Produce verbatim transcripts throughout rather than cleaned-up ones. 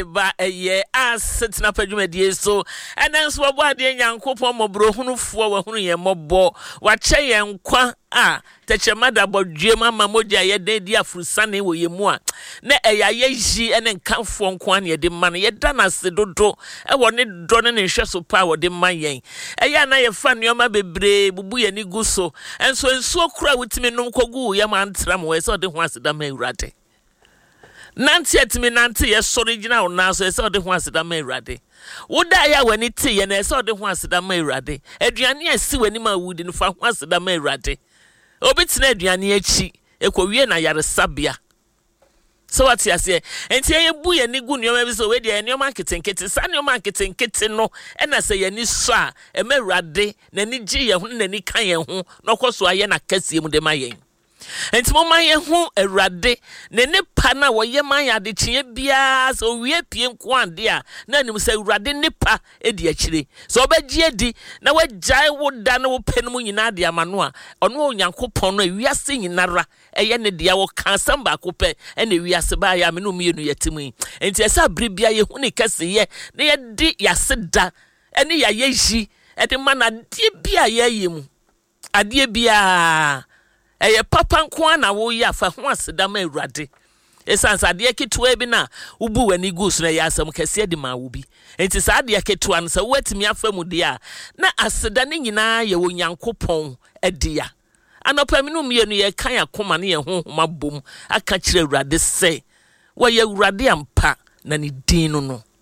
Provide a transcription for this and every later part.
ba eye asetna padwumadie so enanso wabo ade nyankopon mobrohunufuo wahunu ye mobo wache ye nkwa a techemada bodwem ama modia ye dedi afurusane wo ye mu a na eya ye yi ene nkanfo nkwa ne de man ye da na sedodo e wo ne do ne nhweso pa wo de man yen eya na ye fa nioma bebre bubu ye ni guso enso enso kura wutimi num kogu ye man tram we so de ho aseda ma urade nanti etimi nanti ye sori gina ona so ese ode ho aseda ma urade woda ya wani ti ye na ese ode ho aseda ma urade aduane asi wani ma wudi no fa ho aseda ma urade obi tina aduane achi ekowie na yare sabia so what you say enti ye bu ye ni gu nioma bi so we de nioma ketenkete sa nioma ketenkete no e na se ye ni so a e ma urade na ni gi ye ho na ni kan ye ho no koso aye na kasie mu de ma yen enti mo man ye hu awurade ne ne pa na wo ye man ya de chie bia so wie pie nko ande a na anim se awurade ne pa edi akire so obagie di na wagyae wo da na wo penum nyina de amano a ono onyankopon no wiase nyinara eye ne de wo kansam ba ko pe ene wiase ba ya me no mienu yetimu enti esa brebia ye hu ne kase ye na ye di yaseda ene ya ye yi e de mana de bia ye yemu ade bia eye papa nko na wo yi afa ho aseda ma awurade esansa de ketua bi na ubu wani gus na ya asam kase de ma wo bi enti sa de ketua no sa watimi afa mu de a na aseda ne nyina ye wo nyankopon edia anopa mi no mienu ye kan akoma ne ye honhoma bom aka kire awurade se wo ye awurade ampa na ne din no no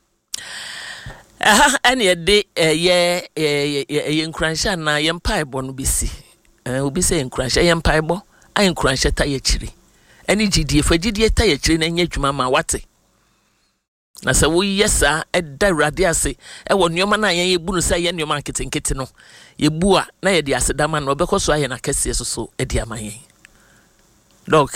aha ene de ye ye ye nkransha na ye mpa ebo no bisi obi say encourage yen paibo I encourage ta ye chiri ani gidie fa gidie ta ye chiri na nya dwuma ma wate na se wo yesa e da rade ase e wo nioma na yen ye bunu say ye nioma nketenkete no ye bu a na ye de asedama na obekoso aye na kase so so e de amayen dog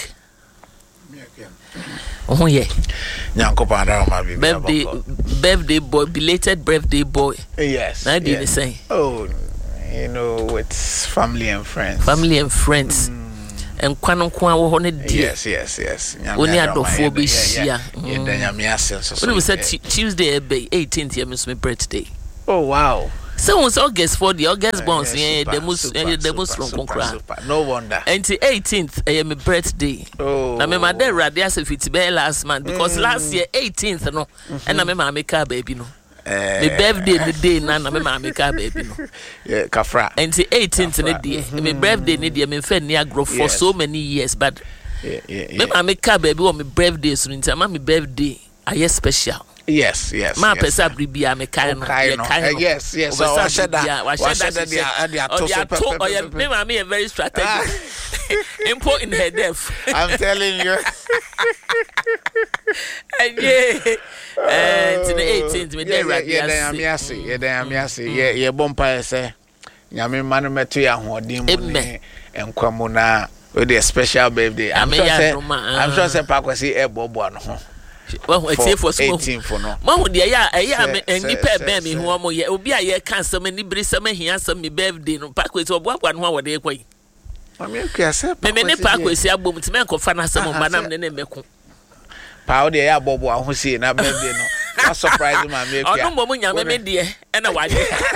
oh ye nyankopa da ma bi birthday birthday boy belated birthday boy yes na do the same oh you know, it's family and friends. Family and friends. And kwano kwa wo ne die. Yes, yes, yes. Oni adofo be hia. Yeah, then nyame asenso. When we said Tuesday be eighteenth year my birthday. Oh wow. So was August for the August bonds yeah the most the most from Konkra. No wonder. And the eighteenth eh my birthday. Oh. Na me ma dey rade as fit be last month because last year eighteenth no and na me ma make a baby no. Uh, my birthday the day na na me ma make a baby no. Yeah, kafra. And the eighteenth the day. My birthday ni day me fe ni agro for yes. so many years but yeah, yeah, yeah. Me ma make a baby on my birthday so nti ma my birthday I special. Yes, yes. Ma yes, pesa bribia me kai no. Yes, yes. So wa sheda. Wa sheda dia dia to so pepe. Me ma me very strategic. Important her death. I'm telling you. And yeah. And to the eighteenth me dey right there. Yeah, yeah, see. Yeah, there me see. Yeah, yeah bompa say. Nyame manu meto ya hoden mu ne enkwamo na we dey special birthday. I'm sure say I'm sure say Pakwasi e bobo no ho. Well, it's for eighteen for no. Mo de ya ya any pair be me hu omo ye obi aye kan some ni biri some hia some me birthday no Pakwasi oboabo no ho wode kwai. Mami akua say me me ne Pakwasi abom ti me nkofa na some ba na me ne meko. Pa o de ya bobo ahosie na birthday no. What surprise mami akua. Onu mo mo nyame me de e na waje.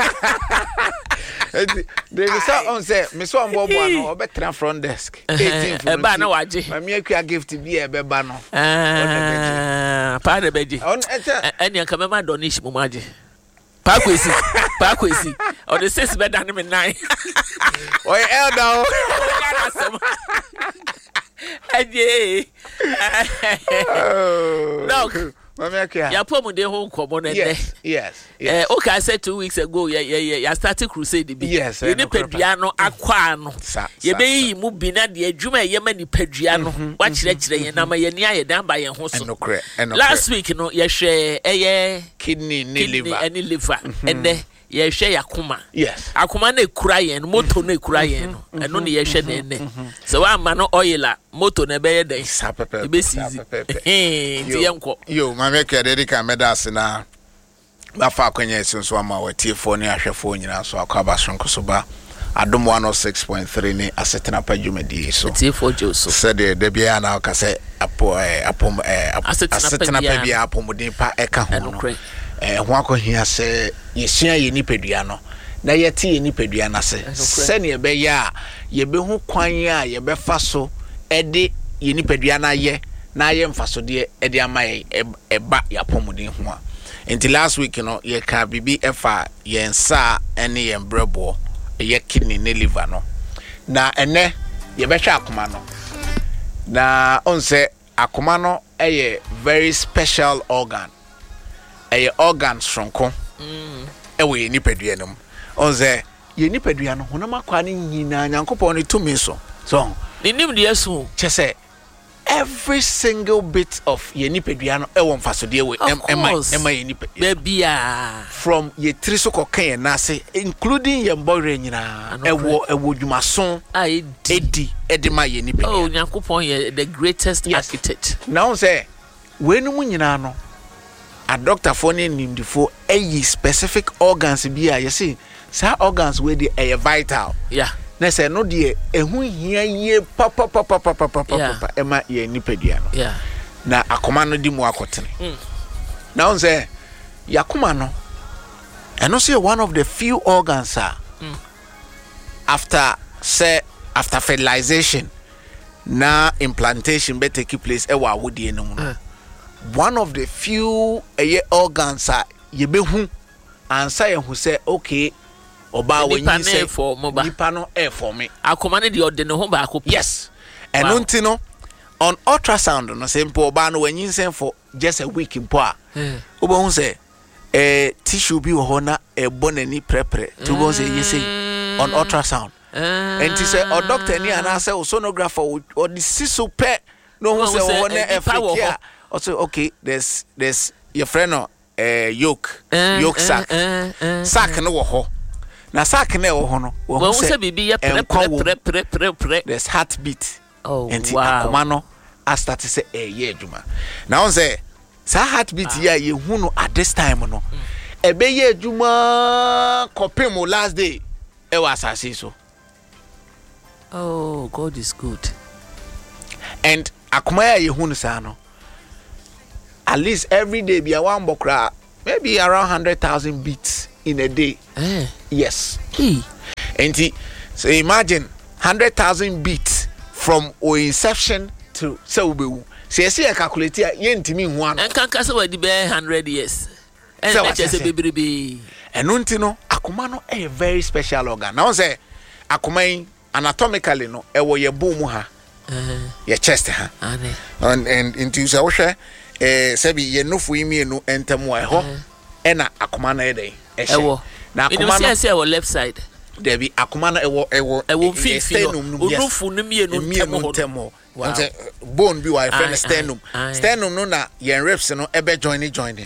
They say on say me so bobo no obetra front desk eighteen for e ba na waje mami akua gift bi e be ba no ah pa de beji eni anka me ma donation mo maje Pakwasi Pakwasi or the six better than me nine oy elder aje no Mami akua ya po mu de ho komo na de yes yes eh okay I said two weeks ago yeah yeah yeah started crusade bi yes ye ni padua no akwa no ye be yi mu bi na de adwuma ye ma ni padua no wa kire kire ye na ma ye ni aye dan ba ye ho so last week no ye hwe eh kidney ni liver any liver and ye hwe yakoma yes akoma na ekura ye no moto na ekura ye no eno ne ye hwe na ene so wa ma no oil a moto na be ye den e be sizi eh ti ye nko yo mami akua de ka medals na ba fa kwanya esunso ama watiefo ne ahwefo nyina so akaba sonko so ba adom one oh six point three ni asetena padwumadi so watiefo jo so said de bia na ka say apo eh apom eh asetena pa bia apomuden pa eka ho no eh ho akohia se yesua ye nipadua no na yete ye nipadua na se se ne be ya ye be hu kwan a ye be fa so ede ye nipadua na ye na ye mfaso de ede ama ye eba ya apomuden ho a until last week no ye ka bibi efa ye nsa ene ye mbrebo ye kidney ne liver no na ene ye be hwa akoma no na onse akoma no eye very special organ eye organ stronko mm ewe ye nipadua no onse ye nipadua no honam akwa ne nyina nyankopon ne tumi so so ni nim de asu chese every single bit of ye nipadua no ewo mfaso de we ema ema ye nipadua bia from ye tiri so kokan ye na se including ye mbore nyina ewo ewo dwumason edi edema ye nipadua oh nyankopon ye the greatest yes. architect now say we no nyina no a doctor for ne nimdifo eyi specific organs bia ye say sa organs we dey e vital yeah na say no de ehu hia ye papa papa papa papa ema ye nipadua no yeah na akoma no di mu akotene mm. now say yakoma no and also one of the few organs are mm. after say after fertilization na implantation be take place e wa wodie no no one of the few uh, organs are ye be hu ansa ye hu say okay oba wenyi say for moba nipa no e for me akoma ne de ode ne ho ba ko yes and wow. unti no on ultrasound no simple oba no wenyi say for just a week mpo a oba hu say eh tissue bi wo ho na e bonani prepare to go say you say on ultrasound and say or doctor ni ana say sonographer or the siso pe no hu say wo na e fit also okay there's there's your friend no eh yoke yoke sack sack no wo ho na sack na wo ho no wo say bibi ya pre pre pre pre pre there's heartbeat oh and wow akoma no I start to say eh ye adwuma now on say sa heartbeat ah. ya ye hu no at this time no mm. e be ye adwuma kopem last day e was asase so oh God is good and akoma ya ye hu no sa no at least every day be a one bokra maybe around one hundred thousand beats in a day eh yes hey and so imagine one hundred thousand beats from o inception to so we say say calculate ye ntimi hu ano en kan kase wadi be one hundred years en na chese bebrebe enu nti no akoma no a very special organ now say akoma anatomically no e wo ye bom ha eh ye chest ha and and into so hwe eh sabi ye nufu imienu entamu e ho e na akoma na e dey e wo na akoma no say e left side there be akoma na e wo e wo e wo sternum nufu no mienu ntemo wow. Bone be why friend sternum sternum no na yen ribs no e be join join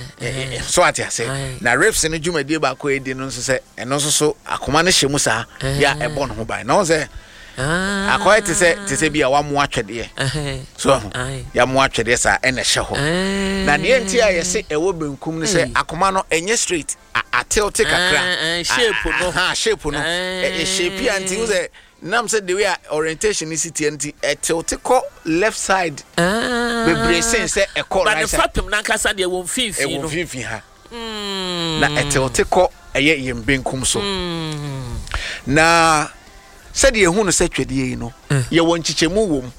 so at ya say na ribs no dwumadi ba ko edi no so say eno so so akoma no hyemu sa ya e bon ho bai no say ah akoy te say te say bia wa mo atwede so ya mo atwede sa e na hye ho na de enti a ye say e wo benkum no say akoma no enye straight atil take akra shape no ha shape no e shape anti wo say nam said the way orientation is T N T etiltico left side ah be bracing say e call right side but the fatum na kasa de won fifi no e won fifi ha mm na etiltico eye yem benkum so mm na said ye hu no say twede yi no ye won chichemu wom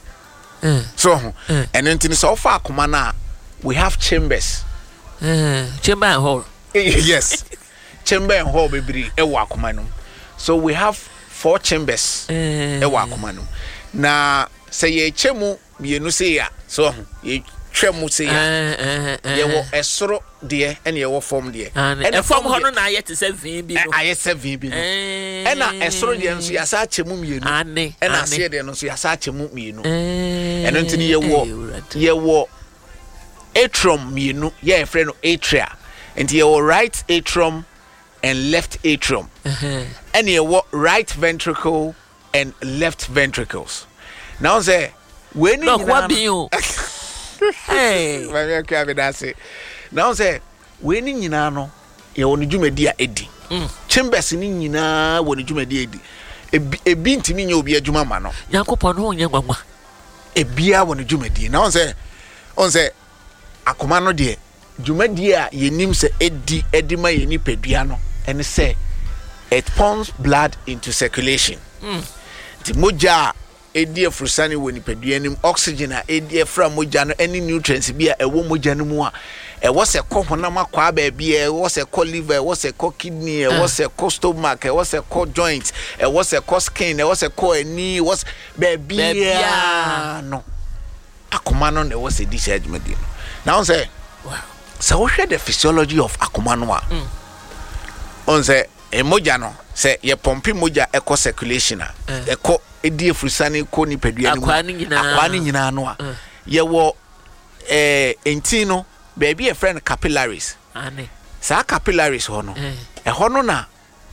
so and enti so fa akoma na we have chambers uh chamber and hall yes chamber and hall bebri e wa akoma no so we have four chambers e wa akoma no na say ye chemu mienu say ya so ye twemu say ya ye wo esoro de e na ye wo form de e form ho no na ye te say vin bi no aye seven bi no e na esoro de nso ya sa chemu mienu e na se de no so ya sa chemu mienu e no ntini ye wo ye wo atrium mienu ye frɛ no atria enti ye wo right atrium and left atrium. Uh-huh. And you what right ventricle and left ventricles. Now say when you what be you? Hey, my okay that's it. Now say when you know you want to dwumadi a edi. Chambers ni nyina woni dwumadi edi. E bi ntimi nya obi adwuma ma no. Yakopon ho nya gwagwa. ebia won dwumadi na on say on say akoma no de dwumadi a yenim se edi edima yeni padua no ene say it pumps blood into circulation. Mm. The moja edi efrusani woni padua nim oxygen a edi efra moja no any nutrients bi a ewo moja no mu a e wo se ko honam akwa ba bia e wo se ko liver e wo se ko kidney e wo se ko stomach e wo se ko joints e wo se ko skin e wo se ko ani wo ba bia no akoma no ne wo se discharge medino now say wow so what the physiology of akoma no a mm. on say emoja no say ye pompi moja eco circulation a eco edi efrusani ko ni padua ni akwa ni nyina no a ye wo eh entino baby a friend capillaries ane sa capillaries ho no e ho no na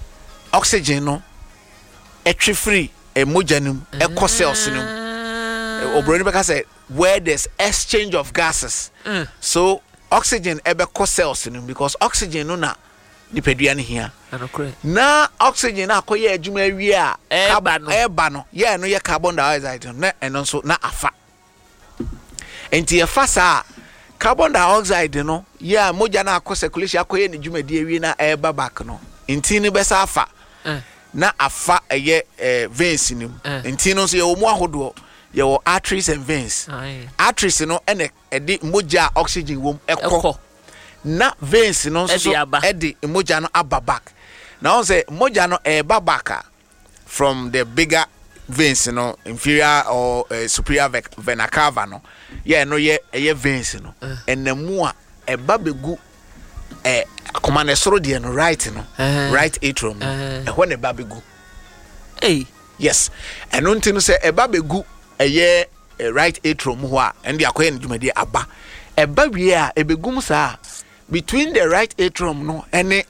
oxygen no etwe free emoja nim eco cells nim obroni beka say where there's exchange of gases so oxygen ebe co cells nim because oxygen no na ni padua ni hia na oxygen akoye adwuma wie a eba no eba no ye no ye carbon dioxide na eno so na afa enti e fa sa carbon dioxide no yeah moja na akọ circulation akoye ni dwumadi awie na eba back no enti ni besa afa uh. na afa eye eh, veins nim uh. enti no so ye omu ahodo ye wo arteries and veins Aye. Arteries no ene ede moja oxygen wom ekọ na veins no so ede moja no aba back now say moja no eba back from the bigger veins no inferior or uh, superior vena cava no yeah no ye ye veins no uh. enemu a eba begu eh akoma na soro de no right no uh. right atrium uh. e ho na eba begu eh yes eno ntinu say eba begu eye right atrium ho a ende akoye ne dwumadi aba eba wie a ebegum sa between the right atrium no and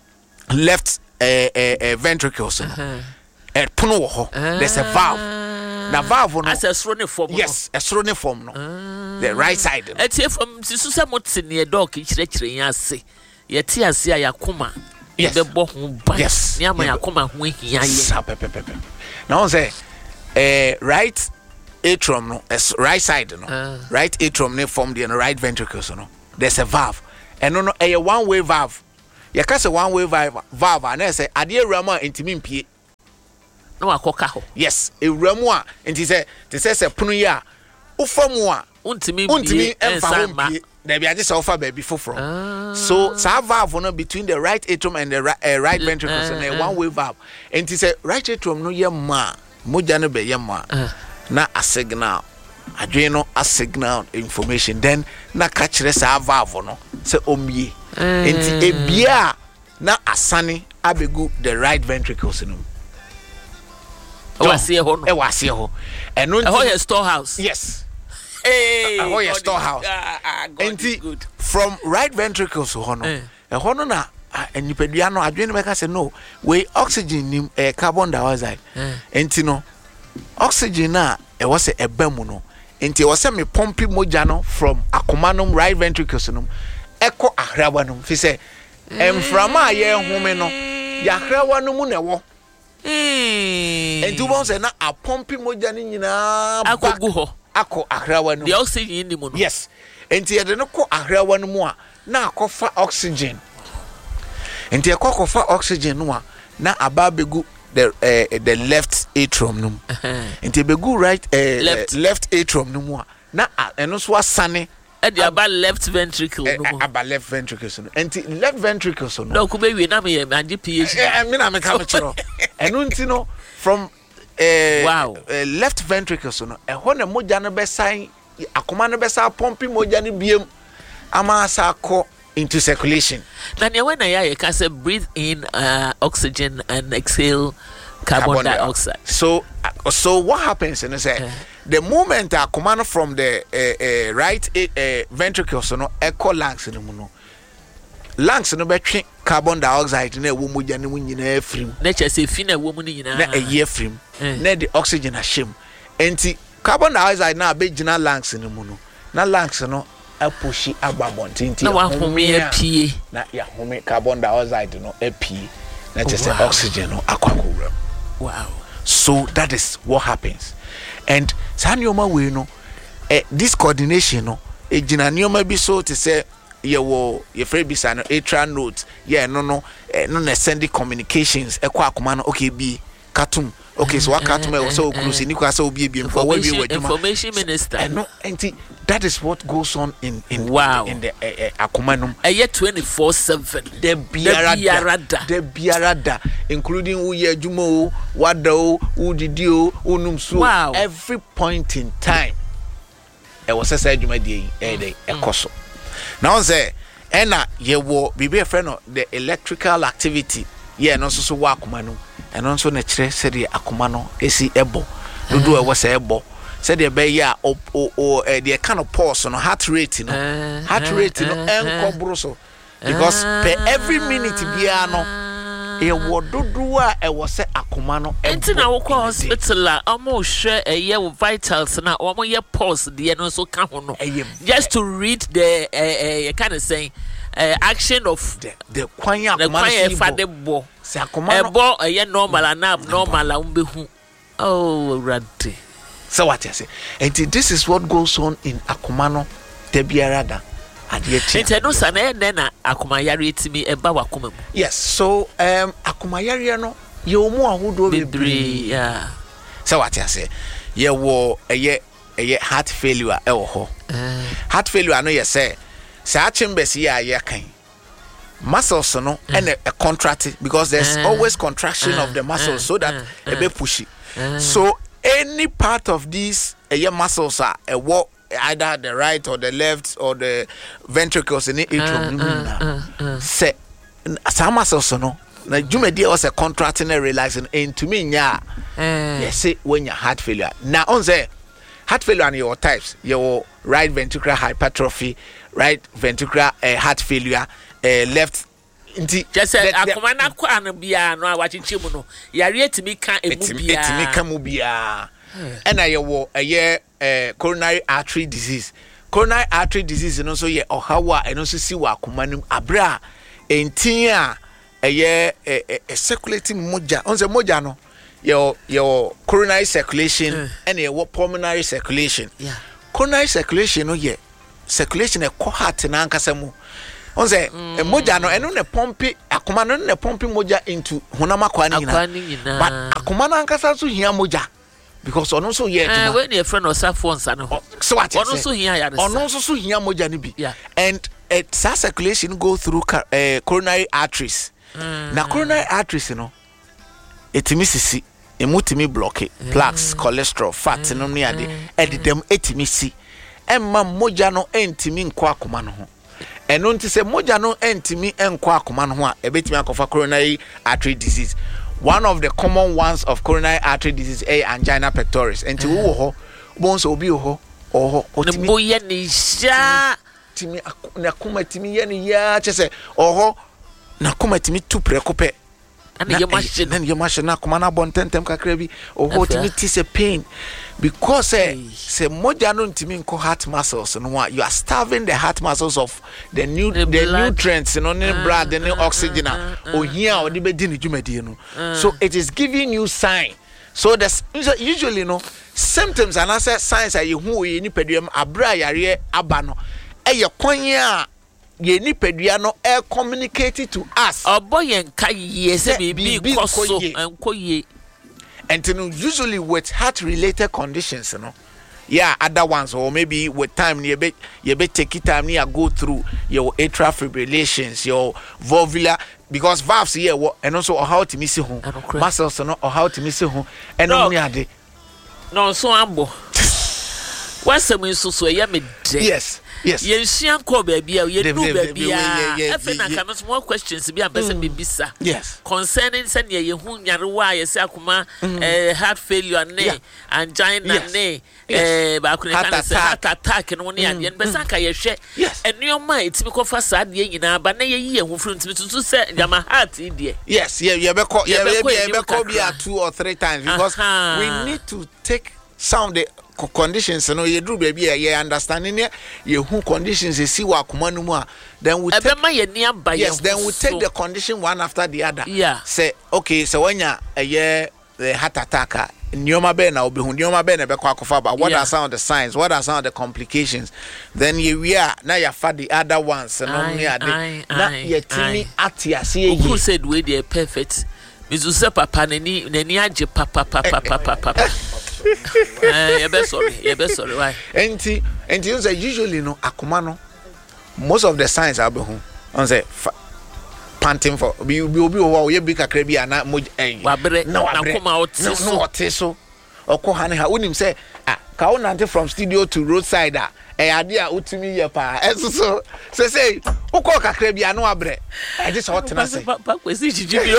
left uh, uh, uh, ventricles no uh-huh. eh pono wo ho there's a valve na valve no as a srone form yes a srone form no uh, the right side no. Etie from sisu se motene e dog kire kire yan ase ye ti ase ya yakoma yes be bo ho ban yes ni ama yakoma ho hia ye now on say eh right atrium no right side no uh. right atrium ne form the right ventricles no there's a valve and no no a one way valve you can say one way valve valve and I say ade ewrama intimi mpie no akoka ho yes ewramu a enti say te say say punu ya ufamu a untimi untimi emfa ho mpie there be ade say ofa baby foforo ah. So sa valve no between the right atrium and the right, uh, right uh, ventricles uh, and a uh, one way valve enti say right atrium no ye ma moja no be ye ma uh. na a signal adweno a signal information then na ka kire sa valve no se omie mm. enti ebia na asane abegu the right ventricles no o wase ho no e wase ho eno e ho ye storehouse yes eh e ho ye storehouse enti from right ventricles ho no e ho no na enipadua no adweno be ka se no we oxygen nim eh, carbon dioxide enti no oxygen na e was e bamu no enti e was me pompi moja no from akomanum right ventricles no eko ahrawa no fi se emframa ye home no ya ahrawa no mu na wo enti wo se na a pompi moja ni nyina akogu ho ako ahrawa no the oxygen ni mu no yes enti e de no ko ahrawa no mu a na akofa oxygen enti e kokofa oxygen no a na ababegu the uh, the left atrium no enti begu right uh, left. Uh, left atrium no mu na eno so asane e di aba left ventricle no aba left ventricle so enti left ventricle so no no ku be wi na me anje phd e me na me ka me chiro eno enti no from uh, wow. uh, left ventricle so no e ho na moja no be san akoma no be sa pompi moja no biem ama sa ko into circulation. Now, when I can say breathe in uh, oxygen and exhale carbon, carbon dioxide. So, uh, so what happens? And say uh, the moment I command from the uh, uh, right uh, ventricle, so no echo lungs no no lungs no be carbon dioxide na wo moja ne nyina afrim. Nature say fi na wo mu nyina na e afrim. Na the oxygen ahyem. Enti carbon dioxide na be gina lungs no mu no. Na lungs no apushi ababontinti na wa home apie na ya home carbon dioxide no apie na just wow. Oxygen no akwakowura wow. So that is what happens and sanioma we no eh, this coordination no e gina nneoma bi so to say ye wo ye free bisa no atrial node yeah no no eh, no na send communications e kwa akoma no okay bi katum okay so wakatum e so okrusi ni kwa so obi bi mfo wa bi wa juma information minister eh, no enti that is what goes on in in wow. in the eh, eh, akoma no eh twenty-four seven the biarada the biarada including who ye juma o wada o who didi o onum so wow. every point in time e was say juma die eh dey e koso now say ena ye wo bibi e friend no the electrical activity yeah no so so wa akoma no eno nso na kire se de akoma no esi ebo dodo e wo se ebo se de be ya o o e de kind of pulse no heart rate no heart rate no enkobro so because per every minute bia no e wo dodo a e wo se akoma no ebo enti na wo ko hospital a omo hwe eye wo vitals na omo ye pulse de no so ka ho no just to read the uh, uh, kind of saying uh, action of the the kwanya akoma no fa de bo se akoma no ebo eye normal and abnormal a umbehu oh rade so what you say and this is what goes on in akoma no de biarada adietia enti no sa na na na akoma yare etimi eba wakoma mu yes so um akoma yare no ye omu ahodo bebre yeah so what you say ye wo eye eye heart failure e wo ho heart failure no ye say sa chambers ya ye kan muscles no and a contract because there's always contraction of the muscles so that e be pushy so any part of these uh, muscles are uh, what either the right or the left or the ventricles in the atrium uh, uh, uh, say some muscles no na jumedi was a contracting and relaxing and to me nya yes say when your heart failure now on say heart failure and your types your right ventricular hypertrophy right ventricular uh, heart failure uh, left inti just say akoma na kwa no bia no awachichi mu no yare etimi ka emu bia etimi ka mu bia and I wo eye eh coronary artery disease coronary artery disease no so ye ohawa eno so si wa akoma nim abra entin a eye circulating moja on say moja no your your coronary circulation mm. and your pulmonary circulation yeah coronary circulation no ye circulation e ko heart na ankasa mu on say mm. moja no eno ne pompi akoma no ne pompi moja into honama kwani nyina but akoma na ankasa so hia moja because ono so ye eh when your friend was that phone san ho so what ono so hia ya ono so so hia moja ni bi yeah. And it uh, circulation go through uh, coronary arteries mm. na coronary arteries no etimi sisi emutimi block mm. plaques cholesterol fat mm. no ni ade edidem etimi si emma moja no entimi nko akoma no ho eno nti se moja no entimi enko akoma no ho a ebetimi akofa coronary artery disease. One of the common ones of coronary artery disease is angina pectoris enti wo ho bonso obi ho oho otimi boye ni sha timi na kuma timi ye ni ya chese oho na kuma timi tu prekope and your machine and your machine na kuma na bon tentem kakra bi oho timi ti se pain because eh se moja no ntimi nko heart muscles no you are starving the heart muscles of the new the, the nutrients no ne blood the uh, oxygen uh, uh, ohia o de be di ne dwumadi no so it is giving you sign so the usually no symptoms and answer signs are you hu ye nipadua abra yare aba no eye kwan a ye nipadua no e communicate to us oboye nka ye se bibi koso enkoye. And you know, usually with heart related conditions, you know, yeah, other ones, or maybe with time, you be you be take it time, you go through your atrial fibrillations, your valvular, because valves here, and also how to miss home, muscles, you know, or how to miss home, and no, no, no, so ambo. What's the mean so so yeah me yes. Yes. Yensian ko baby, you do baby. I think I can ask more questions be a person be bisa. Yes. Concerning send ye hu nyarewa ye say akuma eh heart failure ne angina ne eh ba ku ne kan say heart attack no ne ade be san ka ye hwe. Enuoma etimi ko fa sa ade nyina ba na ye yi hu furu ntimi tutu say jama heart ide. Yes, yeah, ye be ko ye be ko be two or three times because we need to take some of the conditions no ye do baby ye understanding ye who conditions ye see wa akoma no mu a then we take yes then we take the condition one after the other yeah say okay so when ya ye the heart attack Nyoma be na obi hu nyoma be na be kwa kofa ba what yeah. are some of the signs, what are some of the complications, then you we are na ya fa the other ones no me ade na yetimi atiase ye who said we dey perfect mizu se papa nani nani age papa papa papa papa eh you be sorry you be sorry why enti enti you say usually no akoma no most of the signs are be hu on say panting for be be be o ye bi kakra bi ana mo eh na akoma otiso no otiso okọ ha ne ha unim say ah ka wo nante from studio to roadside ah eh ade a utimi ye pa eso so say say ukọ kakra bi ana abre e dey so tena say pa kwesi jijibio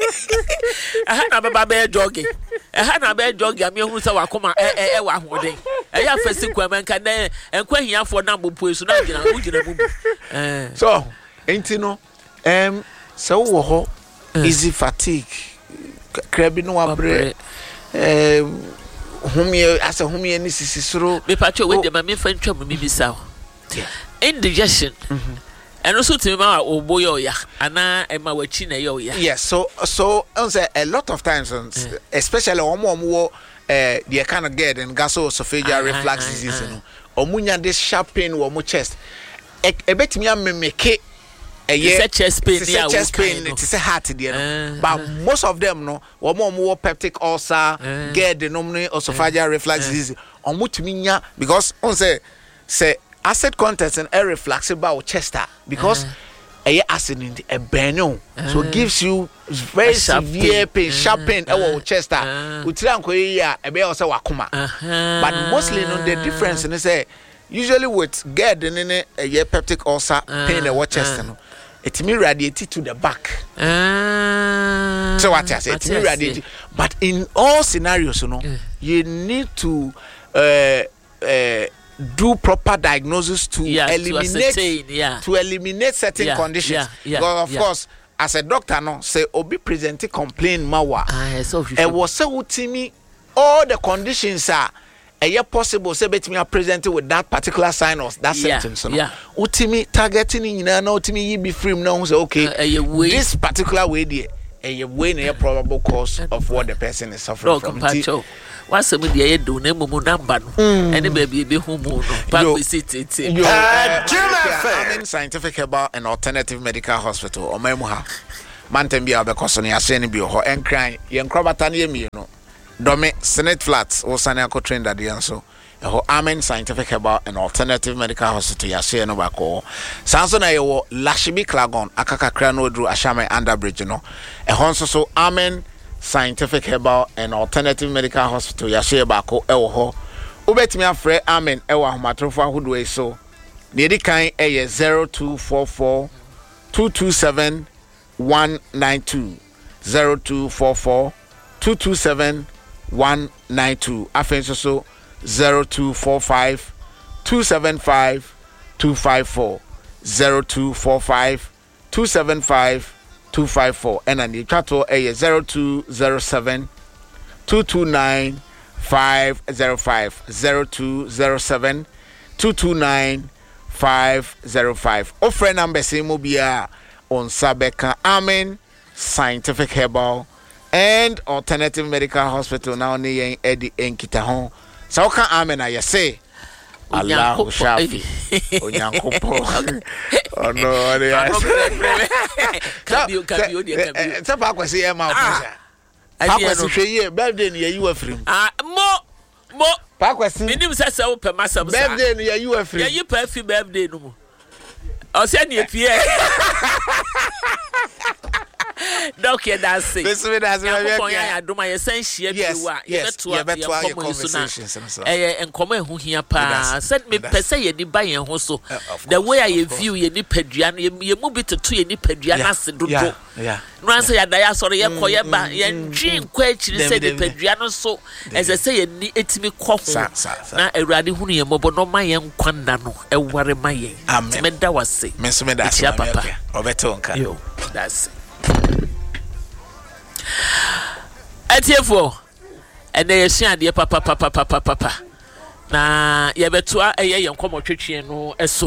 aha na baba be jogging aha na be jogging am ehunu say wakoma eh eh wa hoden eh ya fasi kwama nka na enkwa hiafo na bopo esu na gina ugina bubu eh so enti no em so wo ho easy fatigue krabi no abre eh humie asa humie ni sisisiro me pacho we de ma me fa ntwa me bisa indigestion and also to ma oboyo ya ana e ma wachi na yo ya yes so so say a lot of times mm. especially omo omo eh the kind of get and gastroesophageal reflux disease no omunya this sharp pain wo mo chest e betimi amemeke a chest pain, yeah, chest pain, it's a heart, dear. Uh, but uh, most of them, no, or more more peptic ulcer, uh, get the nominal esophageal uh, reflux uh, disease, or mutiminya, because on say, say acid contents and air reflux about chest, because a uh, acid in a beno, uh, so it gives you very severe pain, pain, sharp pain, our uh, chest, utranko ya, a bear also wakuma. But mostly, no, the difference in say, usually with get in a peptic ulcer, pain, a chest, no. It may radiate to the back. Uh, so what I say, it may radiate. But in all scenarios, you know, uh, you need to uh, uh, do proper diagnosis to yeah, eliminate to, ascertain, yeah. to eliminate certain yeah, conditions. Yeah, yeah, because of yeah. course, as a doctor, no, say obi present complain mawa. Ah, so it was so to me all the conditions are. A possible say bet me are presented with that particular sign or that yeah, symptom. So yeah. Utimi targeting in na utimi you be free now say okay uh, uh, this particular way there a way a probable cause of what the person is suffering from. What's the media do na mumu number no any baby be hu mu no pa we sit it yo uh, Scientific Herbal and Alternative Medical Hospital o memu ha mantem bia be koso ne ase ne bi ho enkran ye nkrobata ne yemi no Dome Senate Flats or Sanako trained at the answer. A Amen Scientific Herbal and Alternative Medical Hospital. Yashe no bako. Sanson ayo Lashibi Klagon, Akaka Krano Drew Ashame Underbridge no. A honso so Amen Scientific Herbal and Alternative Medical Hospital. Yashe bako ewo. Ubet me afre Amen ewa humatrofa hudwe so. Nedi kain eye zero two four four two two seven one nine two zero two four four two two seven one nine two. Afenso so zero two four five two seven five two five four zero two four five two seven five two five four and an chato a zero two zero seven two two nine five zero five zero two zero seven two two nine five zero five. O friend number Simobia on Sabeka Amen Scientific Herbal and Alternative Medical Hospital now near Eddie Enkitahon. So can Amen I say Allah Shafi Onyankopo. Oh no, they are. Kabio kabio dia kabio. It's about to say Emma. How was it here? Birthday near you were free. Ah, mo mo. Pakwasi. Minim say say open masam. Birthday near you were free. Yeah, you pay free birthday no mo. O say near Pierre. Okay, that's it. This way that's right. Yeah, I do my essential. Yes, yes. Yeah, better your conversations. Eh, and come who here pa. Send me per se ye di buy and hoso. The way I view ye ni pedrian, ye move it to ye ni pedrian as do. Yeah, yeah. No answer ya dia sorry ye koye ba ye dream question say the pedrian so as I say ye ni etimi kofu. Na Awurade hunu ye mobo no ma ye nkwanda no e ware ma ye. Amen. Me da wase. Me so me da se papa. Obeto nka. Yo, that's Etiefo and they shan dear papa papa papa papa na yebetua eye ye nkomo twetwe no eso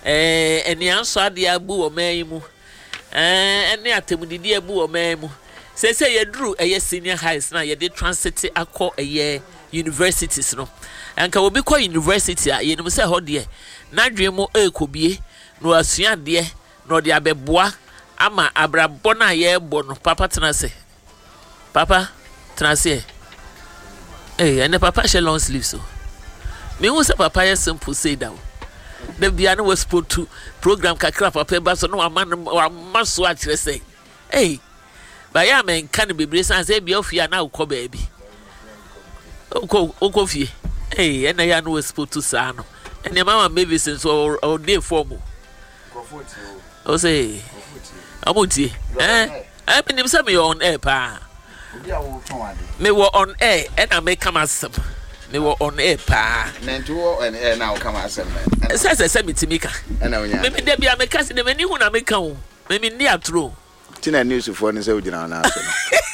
eh eni anso ade abu o mayimu eh eni atemudidi abu o mayimu say say ye drew a senior highs na ye did transit akọ a universities no anka obi kọ university a ye no say ho de na dwemo ekobie no asua de no de abeboa ama abrabọ na ye bo no papa tena se papa tena se eh and papa she long sleeves so me who say papa is simple say down the biano was put to program kakra papa ba so no aman amaso a kire say eh ba ya men kan bebre san say bia ofia na ukọ baabi ukọ ukọ fie eh and ya no was put to sa no and your mama maybe since or day form o say amuti eh I mean say me on air pa me were on air and I make come as me were on air pa Nantu and air now come as a man say say me timika me me dey bia me kasi de mani hu na me ka wo me me ni atro tina news for ni say ugina na aso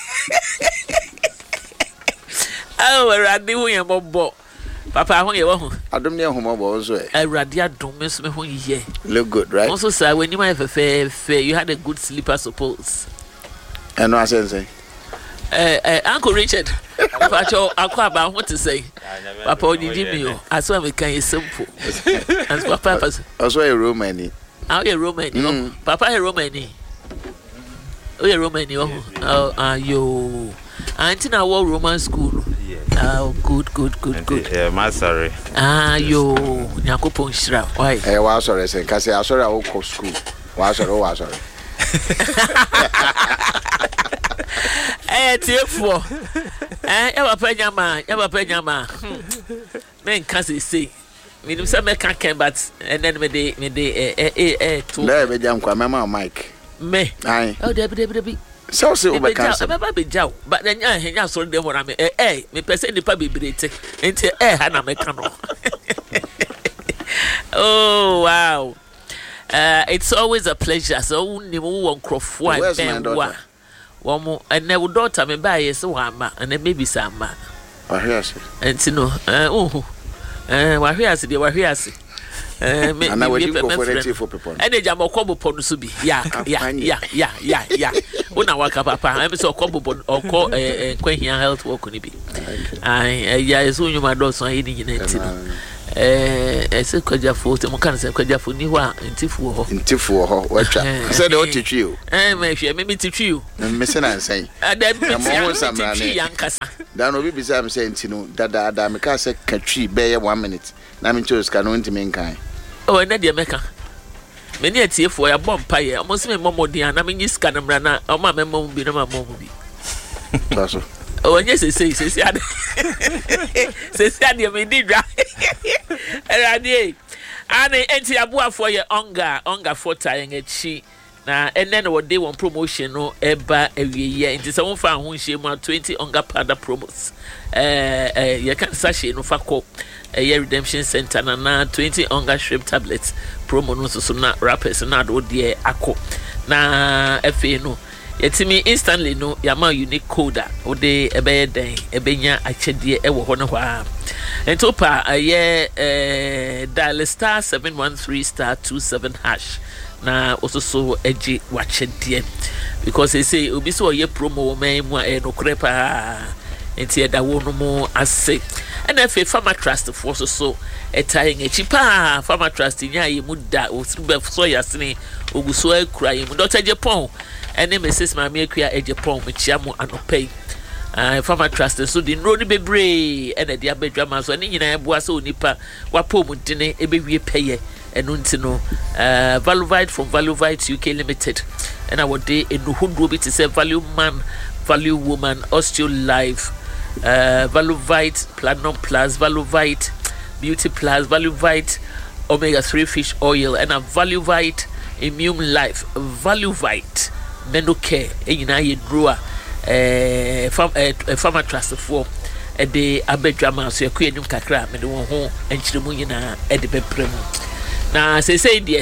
ah Awurade hu ye bobo papa hu ye wo hu adom ne hu bobo so e Awurade adom me so me hu ye look good right also say when you my fe fe you had a good sleep I suppose and no asense eh eh Uncle Richard papa cho akwa ba hu to say papa odidi mi o aso me kan simple as papa also a Romani how you Romani papa a Romani oh you Romani oh ayo auntie na war Roman school oh good good good good yeah ma sorry ah yo nyakopon shira why eh wa sorry say ka say sorry I go school wa sorry wa sorry eh tiefo eh e papa nyama e papa nyama men kan say say me nim say me kan ken but and then me dey me dey eh eh eh to na be jam kwa mama mic me ai oh dey dey dey so say o be kan say baba be jaw but then nya henya so dem wora me eh eh me person dey pa bebrete enti eh ha na me kan no oh wow uh it's always a pleasure so nim wo nkrofo a ben wa womo ene wo daughter me ba yes wa ama ene baby sama wa hwiase enti no eh ohu eh wa hwiase de wa hwiase eh me ana we go for the for people ene jam okobo ponu so bi ya ya ya ya ya ya una waka papa em so okobo oko eh kwahia health work ni bi ai ya eso nyuma do so ayi ni nyina enti no eh ese kwajafo te mo kan se kwajafo ni ho a ntifu ho ntifu ho watwa se de otitwi o eh me hwe me mititwi o me se na nsan ada mititwi yankasa dan obi bi say me say ntino dada da me ka se katwi be ye one minute na me choose ka no ntimi nkan oh na de meka me ni atiefo ya bompa ye omo se me momodin na me nyiska na mra na omo amemmo bi na mammo bi taso oh nye se se se se ade se se ade me di dra erade ane enti aboafo ye onga onga fota yen echi na ene no dey one promotion no eba awieye enti se won fa ho nhye mu twenty onga powder promos eh eh ye kan sa hye no fa ko eh redemption center na na twenty onga shrimp tablets promo no so na rappers na do de akọ na efe no yetimi instantly no yama unique code o de ebe den ebenya akyede e wo ho no hwa entopa aye eh dial star seven one three star two seven hash na ososo eji wakyede because they say obi so ye promo man mu e no krepa enti eda wo no mu ase and if farmer trust for so so etai echi pa farmer trust nya ye mu da o sube so yasene oguso akura ye mu Doctor Japan ene Missus Mami akua ejepon mu chia mu anopai ah farmer trust so di nro ni bebre ene dia badwa ma so ene nyina eboa so onipa wapo mu dine ebewie peye enu ntino uh Valuvite from Valuvite U K Limited and our day enu hundro bi to say value man value woman osteo life uh Valuvite Platinum Plus Valuvite Beauty Plus Valuvite omega three fish oil and a Valuvite Immune Life Valuvite Menocare enyina ye grower eh farm eh farmer trust for e de abedwa ma so yakua nim kakra me de won ho enchiremu nyina e de beprem na se se die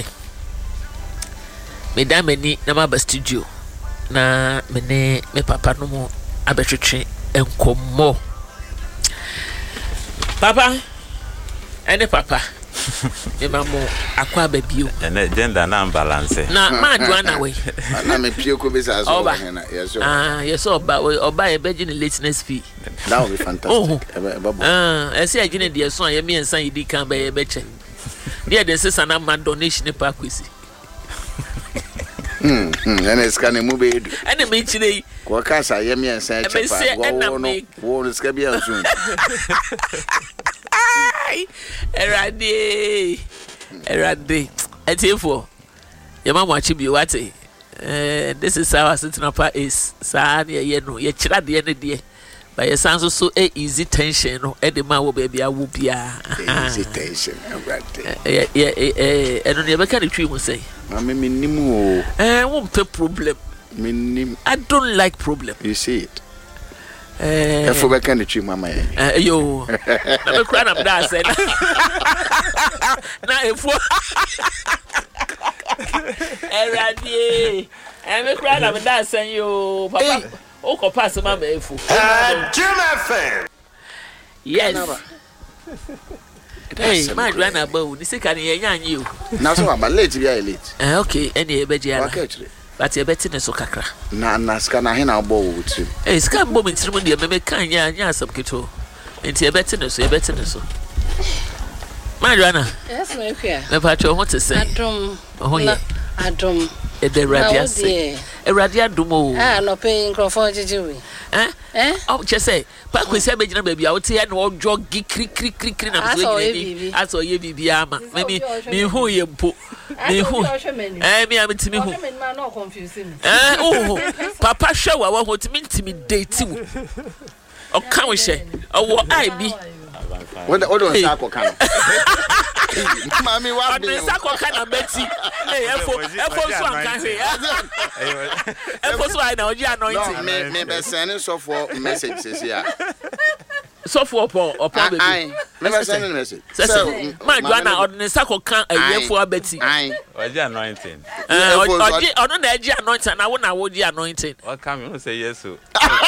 me da mani na ma ba studio na me ne me papa no mo abetwetwe enkomo papa ene papa e ma mo akwa ba bio and gender na balance na ma Joanna we na me pie ko be sa so na yes ah yes oba oba e be gine lateness fee that would be fantastic ah e say gine de so ya me ensan yidi kan ba e be che dia de sesa na ma donation pa kwesi Hmm, and it's kind of movie. And it makes you go casa, yemi and say, wo no skabia soon. Erade, erade. Etifo. Your mama watch you what eh this is how sitting up is sa na ye no ye kira de ne de. But your sounds so a easy tension no e de ma wo baby a wo bia. Easy tension, right. Eh eh eh eno ne be ka de twi mu say. Mama minimum eh won't pay problem minim I don't like problem you see it eh for back and the mama eh yo na me kra na me da say na efo eh radie eh me kra na me da say yo papa o ko pass mama efo ah Jim F M yes. Hey, my Joanna Bow, this is can you you. Now so about late be late. Eh okay, any ebeji ala. But you bet in so kakra. Na na ska na he na bow with you. Eh, ska bow me trimu de me kan ya nya asam kito. Enti e bet in so, e bet in so. My Joanna. Yes, my queer. Me pa cho what to say. Adom. Oh yeah. Adom. E de radia say. E radia dumo. Ah, no pay crofo jijiwi. Eh? Eh? Oh, just say, pa kwesi abegina baby a wote ya na ojo gi kri kri kri kri na so ye aso ye bibi ama. Me me hu ye mpo. Me hu. Eh, me am timi hu. Eh, oh, papa hwe wa wo timi intimidate wo. O kan wo hye. O wo ai bi. What the other sako kan. Mami wa bi. O sako kan na beti. Eh, efo efo so anka hwe. Efo so ai na oji anointing. No, me me be sending so for messages here. So for upon upon baby. Ai, me be sending message. So, my Joanna on the sako kan efo abeti. Ai. Oji anointing. Eh, oji ono na oji anointing na wo na oji anointing. What come you say yes so.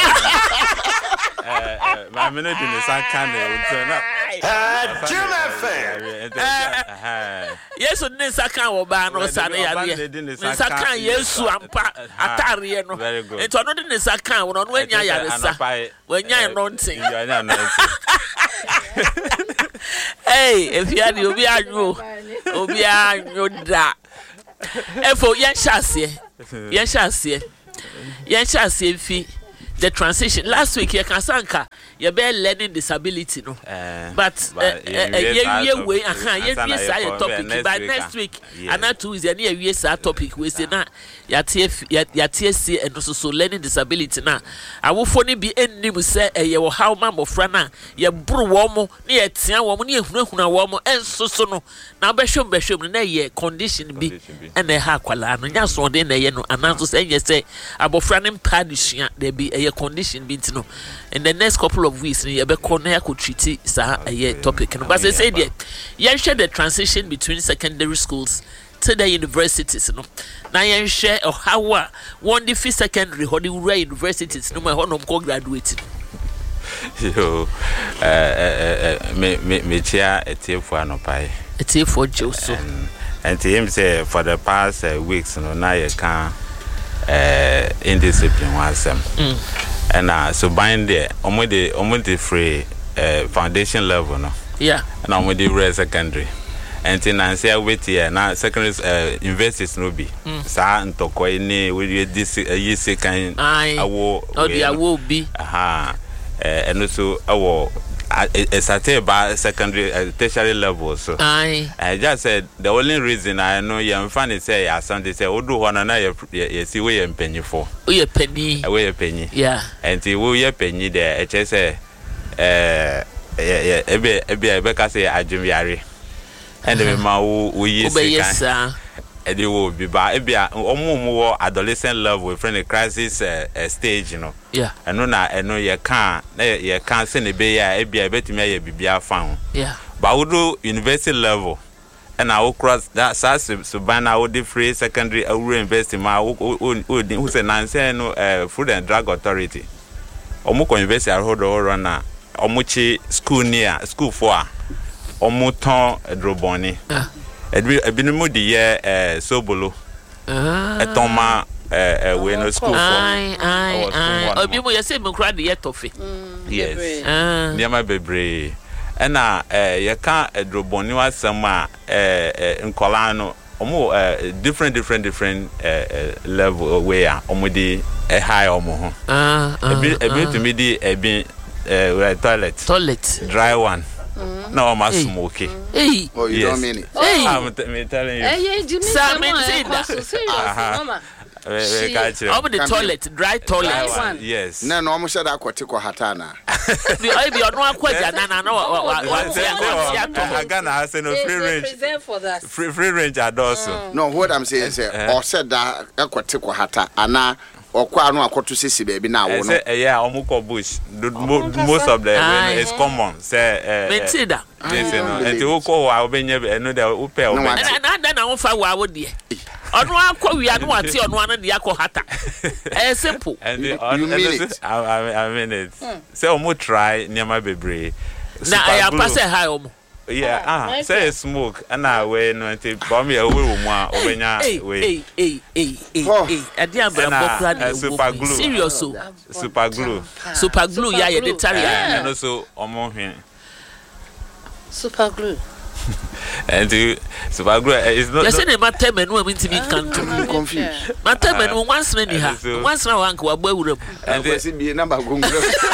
Eh, my minute in the sun can turn up. Jim F M. Yesu ne saka wo ba no sa ne ya de. Ne saka Yesu ampa atare no. Ento no de ne saka wo no anya ya de sa. Wanya anointing. Hey, if you are obi anwo, obi anwo da. Efo yen hyase. Yen hyase. Yen hyase fi the transition last week you can sanka you be learning disability no uh, but yeah yeah way aha yeah we say topic by next week and that Tuesday na we say topic we say na ya tie ya tie see and so learning disability na awofo ni bi ennim say eh wo how ma mofra na ye buru wo mo na ye tia wo mo na ehunahuna wo mo enso so no na behwem behwem na ye condition bi na ha kwala no nya so de na ye no ananso say ye say abofra ne mpa disua de bi condition bit no in the next couple of weeks you be corner could treat sa a topic no but they say there you share the transition between secondary schools to the universities no na you share or how one the fifth secondary how the universities no my home go graduate yo eh eh me me me chia etefo anopai etefo joso and him say for the past uh, weeks no na you can uh indiscipline was um mm. and uh so bind there omo the omo the free uh foundation level no yeah and omo the re secondary and then I say wait here now secondary uh universities no be mm. sa ntoko ni we this uh, second awo no the awo bi aha uh, and also awo it's at about secondary uh, tertiary level so Aye. I just said the only reason I know you funny say as something say odu hona na you see we penny for we penny we penny yeah and we penny there it say eh yeah ebe ebe ebe ka say adwumiare and me ma we yes and they will be by omo adolescent level friend a crisis uh, uh, stage you know yeah and no na and no you can you can send a be ya e bia betimi ya bibia fan yeah but we do university level and I will cross that sas so bana we the free secondary uh, university ma who say nanse no uh, food and drug authority omo ko university hold on na omo chi school near school for omuton edroboni ebi ebinumu de ye eh sobolo etoma eh we no school for ai ai ai obi mo yese me kura de ye tofe yes niama bebre ena eh ye ka edroboni wasam a eh nkola no omo different different different uh, level way a omo di a high omo ho ah ebi ebi to me di ebi uh, toilet toilet dry one no omo smoke eh oh you don't mean it hey I'm telling you eh Jimmy Simon said that mama we catch omo the toilet dry toilet one. Yes na no omo said akwoti ko hatana bi obi ono akwaja na na no wa wa wa Ghana has no free range free free range adoso no what I'm saying is or said that akwoti ko hata ana okwa no akoto sisi baby na wo no say yeah omo ko bush most of the is common say mentida yes no and you ko wa obenye no the upe o na na na wo fa wa wo de ono akwa wi anu ati ono anu de akọ hata eh simple and the, you mean it I, I, I mean it say omo try niama bebre na I pass high omo yeah ah say smoke and na we no enti bomb ya we mu a obenya we eh eh eh eh ade ambra bokra de super glue serious so super glue super glue ya ye de tare and also omo hwen super glue and the super glue is not you say ma temenu am ntimi kanto confused ma temenu once na ni ha once na wanka wa gba wuram and the C B number gongro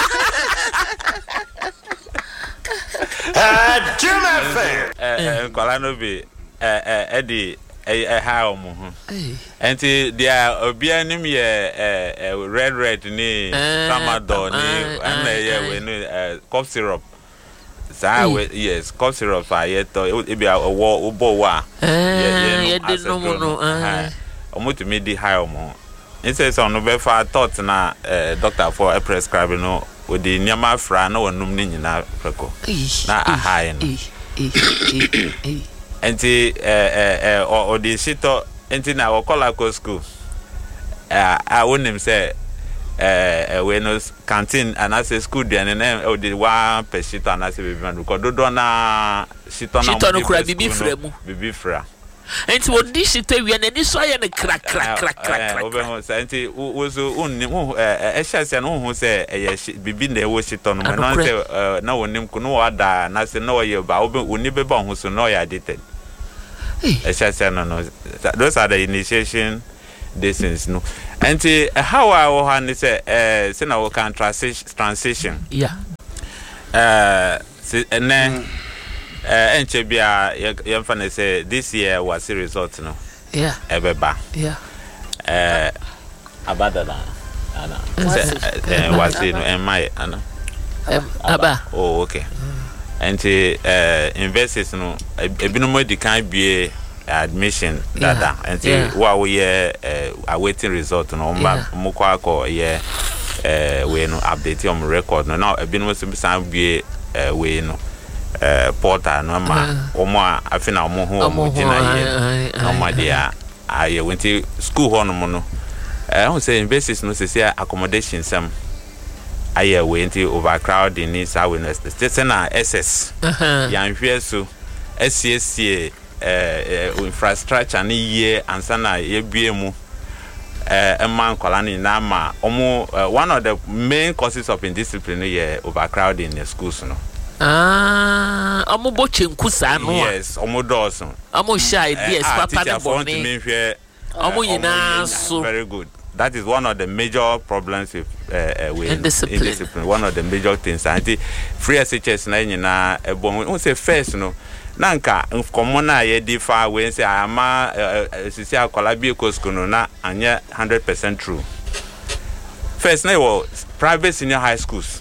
Ah, Jim F M. eh kwala no be eh eh edi eh ha omo ho enti dia obia nim ye eh red red ni tramadol ni and ye we no cough syrup sa we yes cough syrup fa ye to e bia owo obo wa ye ye de no mo no ah omo to me di high omo inse so no be fa thought na doctor for a prescribe no with the nyama fra na wonum ni nyina preko na ahai no enti eh eh o di sito enti na wo kola ko school eh a wonim say eh we no canteen and as school dia na o di wa per sito and as be man ko dodo na sito na sito no kura bibi fra mu bibi fra enti wo di sito wi na ni so ye ne krak krak krak krak obe ho say enti wo so unni wo eh ehye no ho say eh bibi na wo sito no na say na wonim ko no wada na say na wo ye ba obe oni be ba ho so no ya addicted ehye no no those are the initiation distance no enti how I wo han say eh say na wo can transition transition yeah eh ene eh enche bia ye mfa na say this year was the result no yeah ebeba yeah eh abadala ana eh was it no am my ana aba oh okay enti eh investors no ebinu mo di kan bie admission data enti wa we eh awaiting result no mba mo kwa ko ye eh we no update on record no now ebinu mo san bie eh we no eh portal no ma omo afina omo ho omo gina ye omo dia aye wenti school ho no mo no eh won say investors no say accommodation sam aye wenti overcrowding ni sa we no say na ss yan hwe so ssc eh infrastructure ni ye ansa na ye bie mu eh man kwala ni na ma omo one of the main causes of indiscipline ye overcrowding in the schools no ah omo bo chenku sa no yes omo doso omo shy ideas papa de boni omo yina so very good. That is one of the major problems with uh, uh, with indiscipline. indiscipline. One of the major things. I think free S H S na nyina ebon we say first no nanka common na ye differ we say ama sisi akola bi ekosko no na anya one hundred percent true. First na wo private senior high schools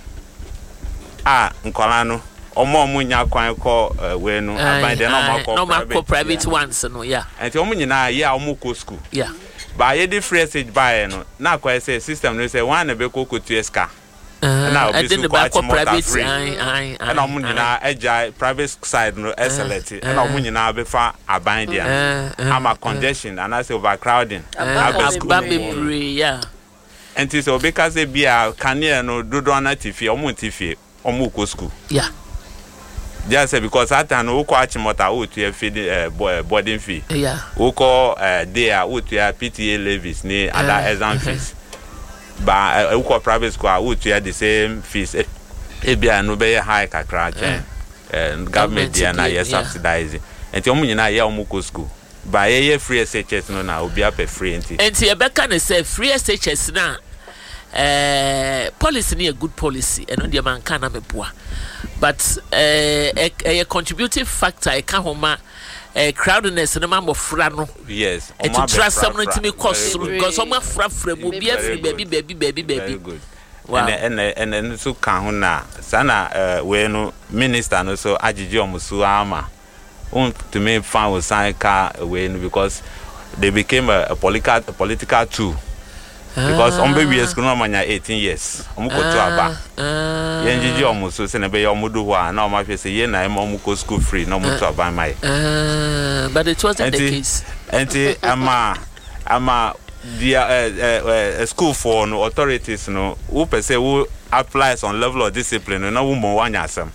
ah nkola no omo omo nya kwan ko we no aban de no ma ko private ones no yeah enti omo nyina ye omo ko school yeah ba ye di phrasage ba no na kwa say system no say one na be ko ko tu ska na obi so kwa private ai ai ai na omo nyina agile private side no excellent na omo nyina be fa aban dia ama congestion and I say overcrowding ababebri yeah enti so because e bia kane no dodo na tifie omo tifie omo ko school yeah just say because that time we call Achimota who to feed uh, boarding fee. Yeah. We call uh, there who to P T A levies near other exam fees. But we call private school who to the same fees. Ebia no be high kakra chen. And government there na yes subsidizing. And the only na ya omuko school. But ye free S H S no na obi apɛ free enti. Enti Rebecca ne say free S H S na eh policy ni a good policy and on the man can am boa. But eh a, a contributing factor e ka homa eh crowdness no man bofra no. Yes. E to trust someone to me cost because some fra fra mu bia free baby baby baby baby. Very good. Wow. And and and so kan ho na sana eh we no minister no so agigi omusu ama. Um, to me, fan was sign car away because they became a, a political a political tool. Ah. Because on baby is going on eighteen years. I'm going to Aba. Yenji almost so send a bay almost do one. Now my face say, yeah, I'm almost school free. No more to Aba my. But it wasn't the case. Auntie, I'm a, I'm a, the school for no authorities no. Who per se who applies on level of discipline. No woman one yasam.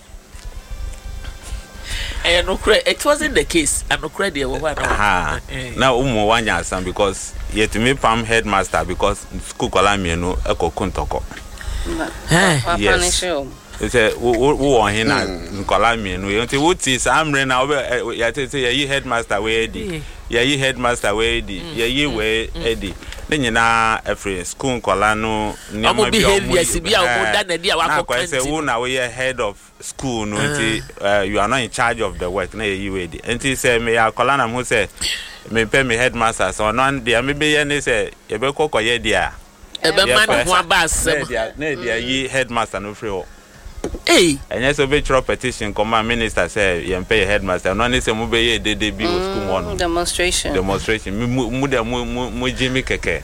Eh, no credit. It wasn't the case. I'm no credit. Aha. Now, umu wanya some because yet me pam headmaster because school call me no eko kuntoko. Yes. It's a who who on here na call me no. You know what is I'm running now. Yeah, say you headmaster we Eddie. Yeah, you headmaster we Eddie. Yeah, you we Eddie. Then you na every school call no. Omo behavior si bi a omo da na di a wa ko say who na we head of school no uh, you are not in charge of the work na you we Eddie. And he say me ya call na who say me pay me headmaster so no dey me be here ne say e be ko koye dia. E be man ho abasem. Na dia yi headmaster no free ho. Hey. And yes, obey your petition. Command minister say you pay headmaster. No need say mu be dey dey bi school one. Demonstration. Demonstration. Mu mu mu mu mu Jimmy keke.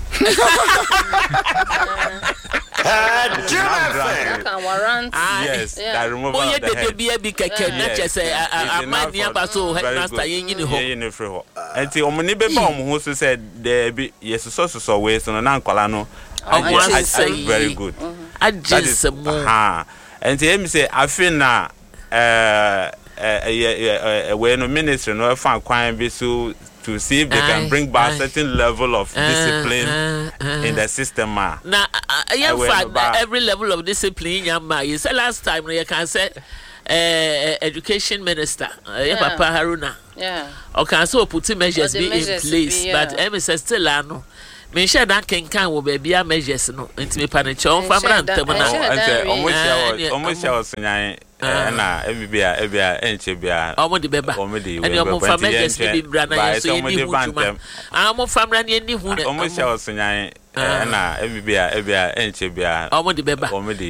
Yes. That remove the head. Oh, yeah, be keke. Not just say I might near baso headmaster yin yin ho. Yin free ho. Enti omuni be ba omo ho so say there be yes so so so way so na nkola no. Very good. I just ah. And him say I feel na uh uh when the ministry no fan kwan be so to see if they can bring back a certain level of discipline uh, uh, uh, in the system ma. Now in fact every level of discipline yama you said last time you can say uh, education minister uh, yeah. Papa Haruna. Yeah. Okay, so put measures be measures in place be, yeah. but M S still ano. Me share that can can will be a measures no into me panic on family and temana and almost share almost share sunyan na ebia ebia enche bia omo de beba and your family just be brana so any hu am family ni hu almost share sunyan na ebia ebia enche bia omo de beba omo de